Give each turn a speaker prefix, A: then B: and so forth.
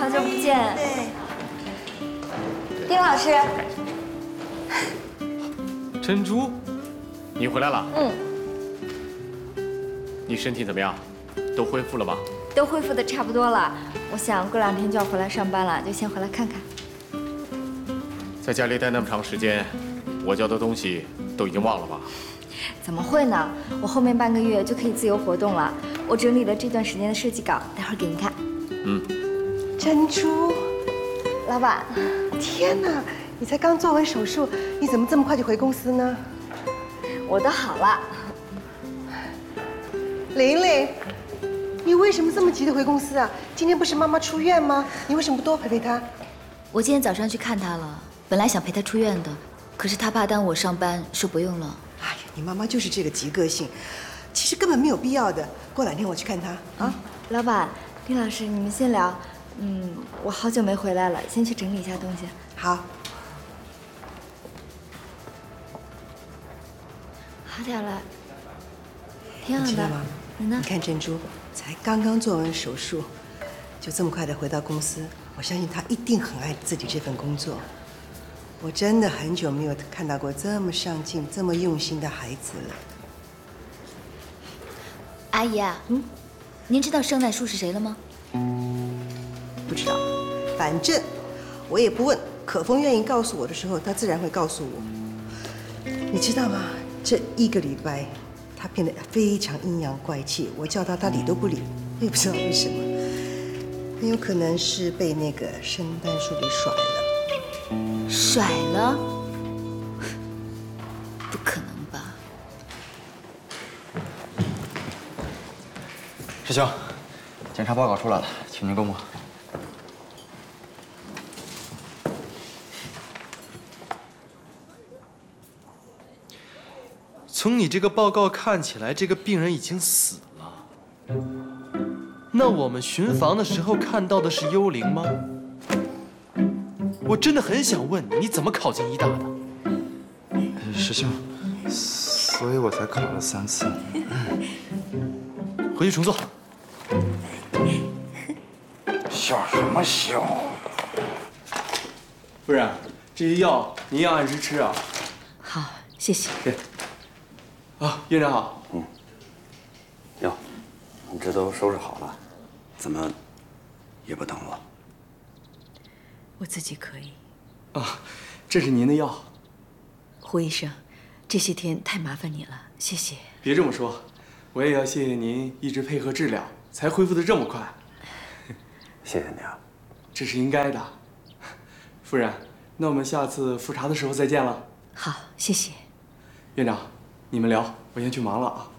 A: 好久不见。
B: 对。
A: 丁老师。
C: 珍珠，你回来了？
A: 嗯。
C: 你身体怎么样？都恢复了吗？
A: 都恢复的差不多了。我想过2天就要回来上班了，就先回来看看。
C: 在家里待那么长时间，我教的东西都已经忘了吧？
A: 怎么会呢？我后面半个月就可以自由活动了。我整理了这段时间的设计稿，待会儿给您看。
C: 嗯。
B: 珍珠，
A: 老板，
B: 天哪！你才刚做完手术，你怎么这么快就回公司呢？
A: 我都好了。
B: 玲玲，你为什么这么急着回公司啊？今天不是妈妈出院吗？你为什么不多陪陪她？
D: 我今天早上去看她了，本来想陪她出院的，可是她怕耽误我上班，说不用了。
B: 哎呀，你妈妈就是这个急个性，其实根本没有必要的。过2天我去看她啊。
A: 老板，丁老师，你们先聊。我好久没回来了，先去整理一下东西。
B: 好。
A: 好点了，挺好的。
B: 你知道吗？
A: 你呢？
B: 你看珍珠才刚刚做完手术，就这么快的回到公司，我相信她一定很爱自己这份工作。我真的很久没有看到过这么上进、这么用心的孩子了。
D: 阿姨啊，您知道圣诞树是谁了吗？
B: 不知道，反正我也不问。可风愿意告诉我的时候，他自然会告诉我。你知道吗？这1个礼拜，他变得非常阴阳怪气，我叫他，他理都不理。我也不知道为什么，很有可能是被那个圣诞树给甩了。
D: 甩了？不可能吧？
E: 师兄，检查报告出来了，请您公布。
F: 从你这个报告看起来，这个病人已经死了。那我们巡房的时候看到的是幽灵吗？我真的很想问你，你怎么考进医大的？
E: 师兄，所以我才考了3次。
F: 回去重做。
E: 笑什么笑？
F: 夫人，这些药您要按时吃啊。
D: 好，谢谢。
F: 对。啊，院长好。
G: 哟，你这都收拾好了，怎么也不等我？
D: 我自己可以。
F: 啊，这是您的药。
D: 胡医生，这些天太麻烦你了，谢谢。
F: 别这么说，我也要谢谢您一直配合治疗，才恢复得这么快。
G: 谢谢你啊，
F: 这是应该的。夫人，那我们下次复查的时候再见了。
D: 好，谢谢。
F: 院长，你们聊，我先去忙了啊。